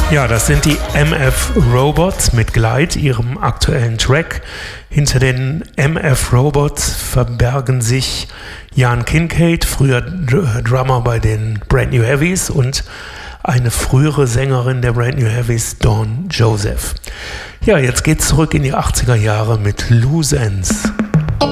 Ja, das sind die MF Robots mit Glide, ihrem aktuellen Track. Hinter den MF Robots verbergen sich Jan Kincaid, früher Drummer bei den Brand New Heavies, und eine frühere Sängerin der Brand New Heavies, Dawn Joseph. Ja, jetzt geht's zurück in die 80er Jahre mit Loose Ends.